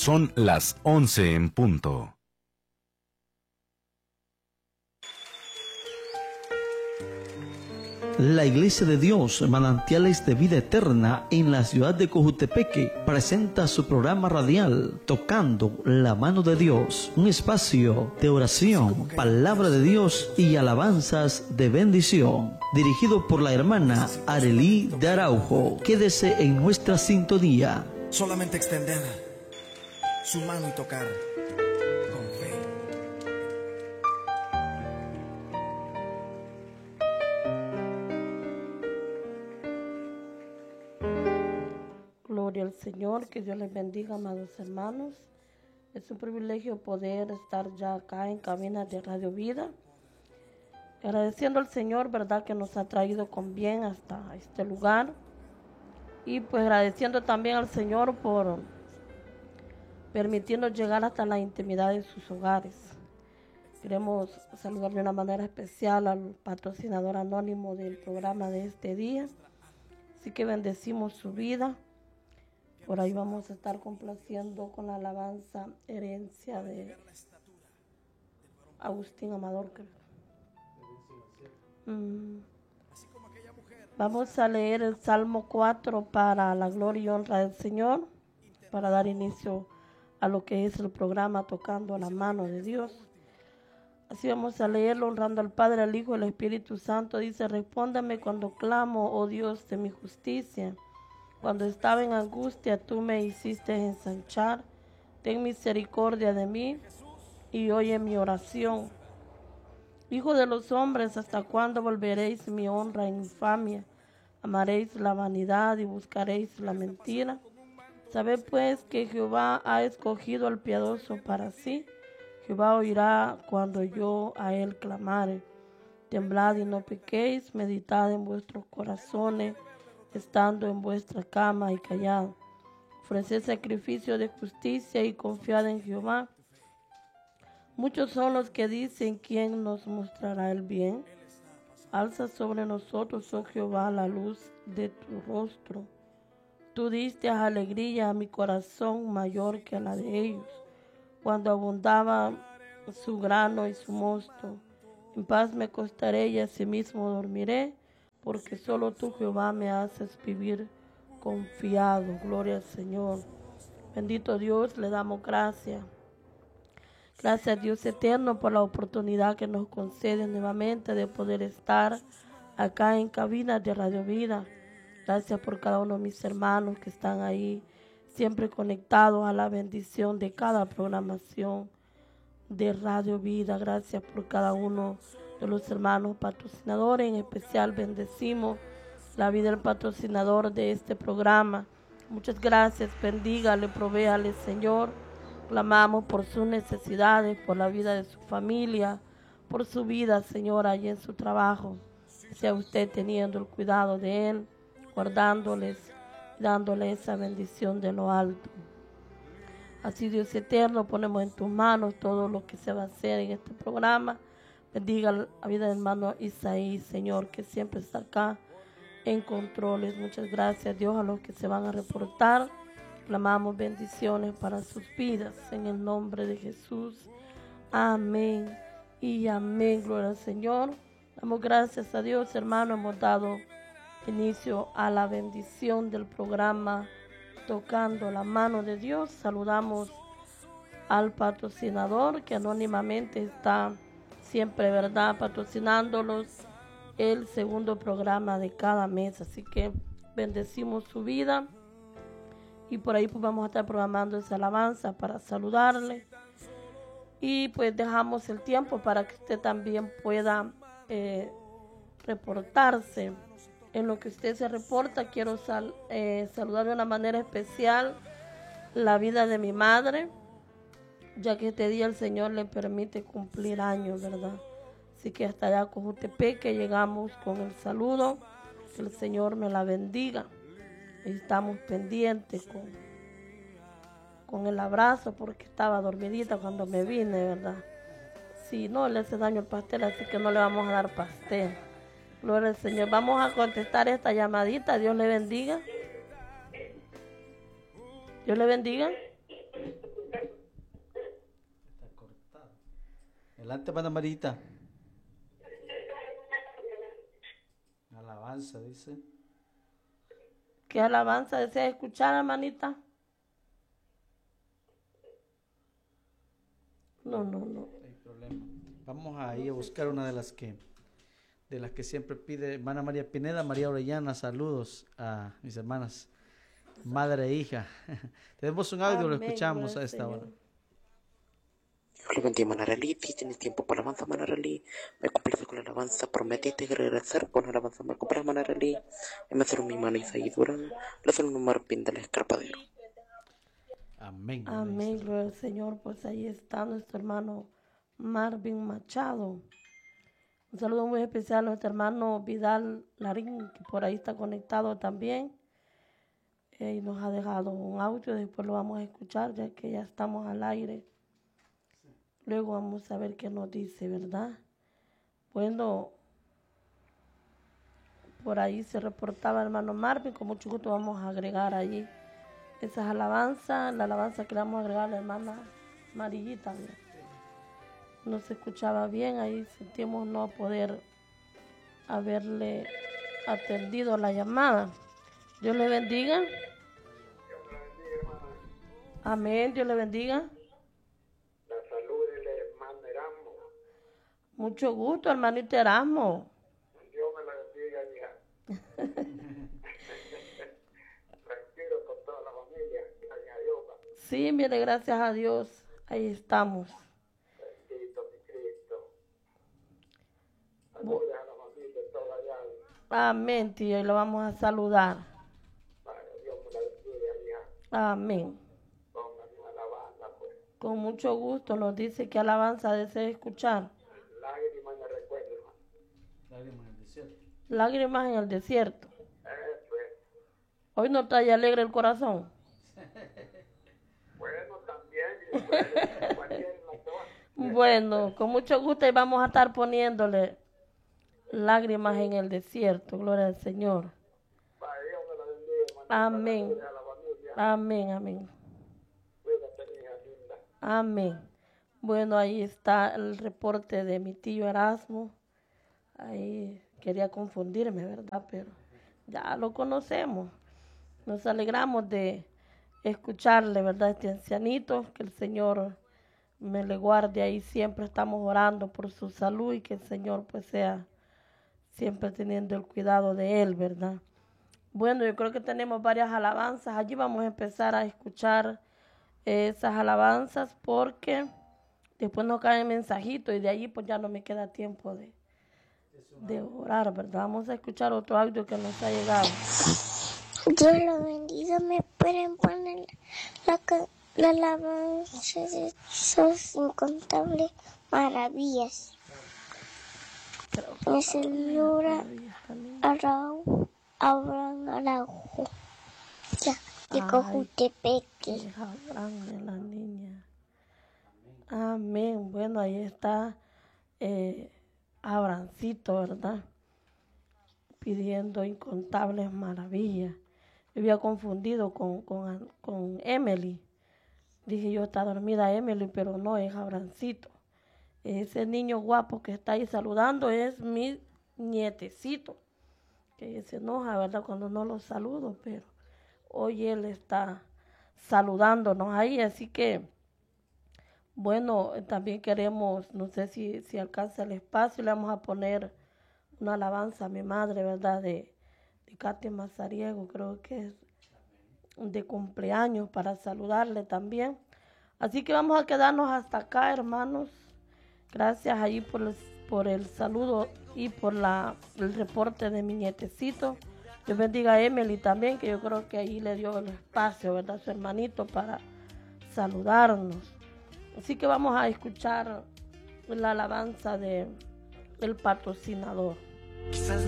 Son las 11 en punto. La Iglesia de Dios, Manantiales de Vida Eterna, en la ciudad de Cojutepeque, presenta su programa radial, Tocando la Mano de Dios, un espacio de oración, palabra de Dios y alabanzas de bendición, dirigido por la hermana Arely de Araujo. Quédese en nuestra sintonía. Solamente extender su mano y tocar con fe. Gloria al Señor, que Dios les bendiga, amados hermanos. Es un privilegio poder estar ya acá en cabina de Radio Vida, agradeciendo al Señor, verdad, que nos ha traído con bien hasta este lugar, y pues agradeciendo también al Señor por permitirnos llegar hasta la intimidad de sus hogares. Queremos saludar de una manera especial al patrocinador anónimo del programa de este día, así que bendecimos su vida. Por ahí vamos a estar complaciendo con la alabanza Herencia de Agustín Amador. Vamos a leer el Salmo 4 para la gloria y honra del Señor, para dar inicio a lo que es el programa Tocando la Mano de Dios. Así vamos a leerlo honrando al Padre, al Hijo y al Espíritu Santo. Dice: respóndame cuando clamo, oh Dios de mi justicia. Cuando estaba en angustia, tú me hiciste ensanchar. Ten misericordia de mí y oye mi oración. Hijo de los hombres, ¿hasta cuándo volveréis mi honra en infamia? Amaréis la vanidad y buscaréis la mentira. Sabed pues que Jehová ha escogido al piadoso para sí. Jehová oirá cuando yo a él clamare. Temblad y no pequéis, meditad en vuestros corazones, estando en vuestra cama y callad. Ofreced sacrificio de justicia y confiad en Jehová. Muchos son los que dicen: ¿quién nos mostrará el bien? Alza sobre nosotros, oh Jehová, la luz de tu rostro. Tú diste alegría a mi corazón mayor que a la de ellos, cuando abundaba su grano y su mosto. En paz me acostaré y asimismo dormiré, porque solo tú, Jehová, me haces vivir confiado. Gloria al Señor. Bendito Dios, le damos gracias. Gracias, Dios eterno, por la oportunidad que nos concede nuevamente de poder estar acá en cabina de Radio Vida. Gracias por cada uno de mis hermanos que están ahí, siempre conectados a la bendición de cada programación de Radio Vida. Gracias por cada uno de los hermanos patrocinadores. En especial bendecimos la vida del patrocinador de este programa. Muchas gracias, bendígale, provéale, Señor. Clamamos por sus necesidades, por la vida de su familia, por su vida, Señor, allí en su trabajo. Sea usted teniendo el cuidado de él, guardándoles, dándole esa bendición de lo alto. Así, Dios eterno, ponemos en tus manos todo lo que se va a hacer en este programa. Bendiga la vida del hermano Isaí, Señor, que siempre está acá en controles. Muchas gracias, Dios, a los que se van a reportar. Clamamos bendiciones para sus vidas en el nombre de Jesús. Amén y amén. Gloria al Señor. Damos gracias a Dios, hermano. Hemos dado inicio a la bendición del programa Tocando la Mano de Dios. Saludamos al patrocinador que anónimamente está siempre, ¿verdad?, patrocinándolos el segundo programa de cada mes. Así que bendecimos su vida. Y por ahí pues vamos a estar programando esa alabanza para saludarle. Y pues dejamos el tiempo para que usted también pueda reportarse. En lo que usted se reporta, quiero saludar de una manera especial la vida de mi madre, ya que este día el Señor le permite cumplir años, ¿verdad? Así que hasta allá con Cojutepeque llegamos con el saludo. Que el Señor me la bendiga. Estamos pendientes con el abrazo, porque estaba dormidita cuando me vine, ¿verdad? Sí, no le hace daño el pastel, así que no le vamos a dar pastel. Gloria al Señor. Vamos a contestar esta llamadita. Dios le bendiga. Dios le bendiga. Adelante, hermana Marita. Alabanza, dice. ¿Qué alabanza desea escuchar, hermanita? No. No hay problema. Vamos a ir a buscar una de las que siempre pide hermana María Pineda, María Orellana. Saludos a mis hermanas, madre e hija. Tenemos un audio, Amén, lo escuchamos a esta Señor. hora. Dios le bendiga, Manaralí. Si tienes tiempo para alabanza, Manaralí, me complace con la alabanza. Prometiste regresar con la alabanza. Me compras, Manaralí. Y me hicieron mi mano y seguidura. Le hacen un marpín del escarpadero. Amén. Amén, gloria al Señor. Pues ahí está nuestro hermano Marvin Machado. Un saludo muy especial a nuestro hermano Vidal Larín, que por ahí está conectado también. Y nos ha dejado un audio, después lo vamos a escuchar ya que ya estamos al aire. Luego vamos a ver qué nos dice, ¿verdad? Bueno, por ahí se reportaba el hermano Marvin, con mucho gusto vamos a agregar allí esas alabanzas, la alabanza que le vamos a agregar a la hermana Marillita. ¿Verdad? No se escuchaba bien, ahí sentimos no poder haberle atendido la llamada. Dios le bendiga. Amén, Dios le bendiga. La salud del hermano Erasmo. Mucho gusto, hermanito Erasmo. Dios me la bendiga, hija. Tranquilo con toda la familia. Gracias a Dios. Sí, mire, gracias a Dios. Ahí estamos. Bendito mi Cristo. Saludos a la familia toda allá. Amén, tío, y lo vamos a saludar. Para Dios me la bendiga, hija. Amén. Póngame una alabanza, pues. Con mucho gusto nos dice que alabanza desea escuchar. Lágrimas me recuerdo, hermano. Lágrimas en el desierto. Lágrimas en el desierto. Eso es. Hoy no trae alegre el corazón. Bueno, también. Cualquier razón. Bueno, con mucho gusto y vamos a estar poniéndole lágrimas en el desierto. Gloria al Señor. Para Dios me la bendiga, hermano. Amén. Saludos a la familia. Amén, amén. Cuídate, hija linda. Amén. Bueno, ahí está el reporte de mi tío Erasmo. Ahí quería confundirme, ¿verdad? Pero ya lo conocemos. Nos alegramos de escucharle, ¿verdad? Este ancianito, que el Señor me le guarde ahí. Siempre estamos orando por su salud y que el Señor pues sea siempre teniendo el cuidado de él, ¿verdad? Bueno, yo creo que tenemos varias alabanzas. Allí vamos a empezar a escuchar esas alabanzas porque después nos caen mensajitos y de allí pues ya no me queda tiempo de orar, ¿verdad? Vamos a escuchar otro audio que nos ha llegado. Dios lo bendiga, me pueden poner la alabanza de sus incontables maravillas. Mi señora Abraham Araujo, ya, de Cojutepeque. Abraham de la niña. Amén. Bueno, ahí está Abrancito, ¿verdad? Pidiendo incontables maravillas. Yo había confundido con Emily. Dije yo, está dormida Emily, pero no, es Abrancito. Ese niño guapo que está ahí saludando es mi nietecito, que se enoja, ¿verdad?, cuando no lo saludo, pero hoy él está saludándonos ahí, así que, bueno, también queremos, no sé si alcanza el espacio, le vamos a poner una alabanza a mi madre, ¿verdad?, de Katy Mazariego, creo que es de cumpleaños, para saludarle también. Así que vamos a quedarnos hasta acá, hermanos. Gracias allí por el saludo y por el reporte de mi nietecito. Dios bendiga a Emily también, que yo creo que ahí le dio el espacio, ¿verdad?, su hermanito, para saludarnos. Así que vamos a escuchar la alabanza de El Patrocinador. Quizás